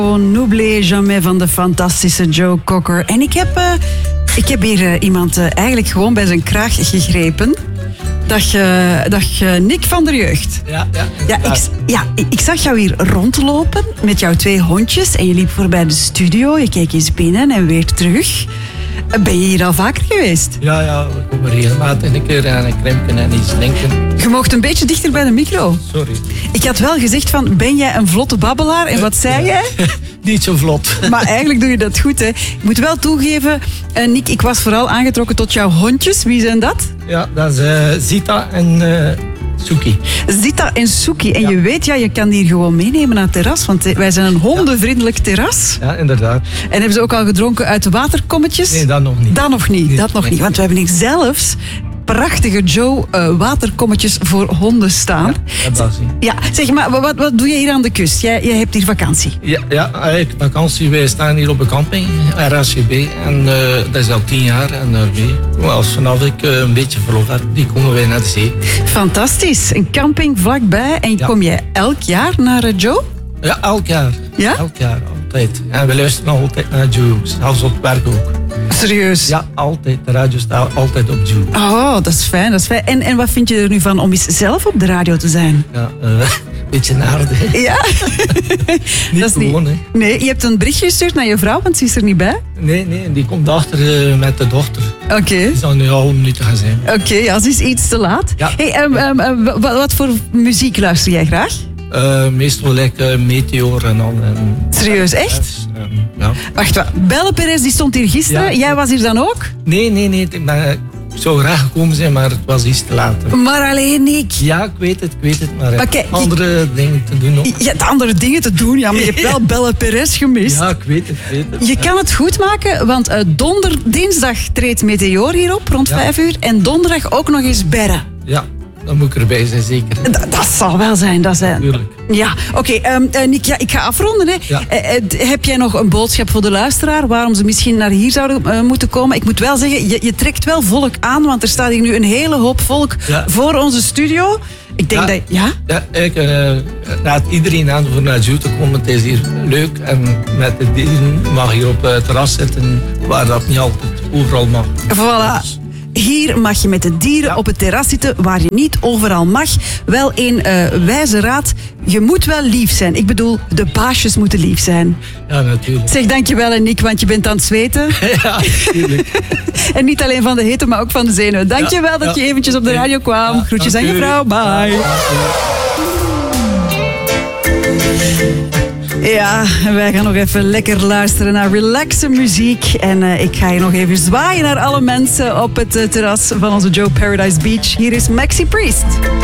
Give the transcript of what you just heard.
N'oublie jamais van de fantastische Joe Cocker. En ik heb hier iemand eigenlijk gewoon bij zijn kraag gegrepen. Dag Nick van der Jeugd. Ik zag jou hier rondlopen met jouw 2 hondjes. En je liep voorbij de studio. Je keek eens binnen en weer terug. Ben je hier al vaker geweest? Ja, we komen regelmatig een keer aan een krimpje en iets drinken. Je mocht een beetje dichter bij de micro. Sorry. Ik had wel gezegd van, ben jij een vlotte babbelaar? En wat zei jij? Niet zo vlot. Maar eigenlijk doe je dat goed, hè. Ik moet wel toegeven, Nick, ik was vooral aangetrokken tot jouw hondjes. Wie zijn dat? Ja, dat is Zita en Suki. Zita en Suki. En je weet, je kan die hier gewoon meenemen naar het terras, want wij zijn een hondenvriendelijk terras. Ja, inderdaad. En hebben ze ook al gedronken uit de waterkommetjes? Nee, dat nog niet. Dat nog niet, want we hebben hier zelfs prachtige Joe waterkommetjes voor honden staan. Ja, dat zien. Ja, zeg maar, wat doe je hier aan de kust? Jij hebt hier vakantie. Ja, eigenlijk vakantie. Wij staan hier op een camping, RACB. En dat is al 10 jaar. En als vanaf ik een beetje verlof heb, die komen wij naar de zee. Fantastisch. Een camping vlakbij. En kom jij elk jaar naar Joe? Ja, elk jaar. Ja? Elk jaar, altijd. En we luisteren nog altijd naar Joe. Zelfs op werk ook. Serieus? Ja, altijd. De radio staat altijd op Joe. Oh, dat is fijn. En wat vind je er nu van om eens zelf op de radio te zijn? Ja, een beetje aardig. Ja? Niet dat is gewoon, hè. Nee, je hebt een berichtje gestuurd naar je vrouw, want ze is er niet bij. Nee, die komt achter met de dochter. Oké. Die zal nu al een minuut gaan zijn. Oké, ja, ze is iets te laat. Ja. Hey, wat voor muziek luister jij graag? Meestal lekker Meteor en al. Serieus, echt? Ja. Wacht, Belle Perez die stond hier gisteren. Ja. Jij was hier dan ook? Nee. Ik zou graag gekomen zijn, maar het was iets te laat. Maar alleen Nick. Ja, ik weet het. Maar Oké, andere dingen te doen ook. Je hebt andere dingen te doen, ja, maar je hebt wel Belle Perez gemist. Ja, ik weet het. Je kan het goed maken, want dinsdag treedt Meteor hier op, rond 5 uur. En donderdag ook nog eens Berre. Ja, dan moet ik erbij zijn, zeker. Dat zal wel zijn, dat zijn. Tuurlijk. Ja, oké. Nick, ik ga afronden. Hè. Ja. Heb jij nog een boodschap voor de luisteraar? Waarom ze misschien naar hier zouden moeten komen? Ik moet wel zeggen, je trekt wel volk aan, want er staat hier nu een hele hoop volk voor onze studio. Ik denk dat... Ja? Ja, ik raad iedereen aan voor naar Joe te komen. Het is hier leuk en met de dieren mag je op het terras zitten, waar dat niet altijd overal mag. Voilà. Hier mag je met de dieren op het terras zitten, waar je niet overal mag. Wel een wijze raad, je moet wel lief zijn. Ik bedoel, de baasjes moeten lief zijn. Ja, natuurlijk. Zeg dankjewel, Nick, want je bent aan het zweten. Ja, natuurlijk. En niet alleen van de hitte, maar ook van de zenuwen. Dankjewel dat je eventjes op de radio kwam. Ja, Groetjes aan je vrouw. Bye. Ja, wij gaan nog even lekker luisteren naar relaxe muziek. En ik ga hier nog even zwaaien naar alle mensen op het terras van onze Joe Paradise Beach. Hier is Maxi Priest.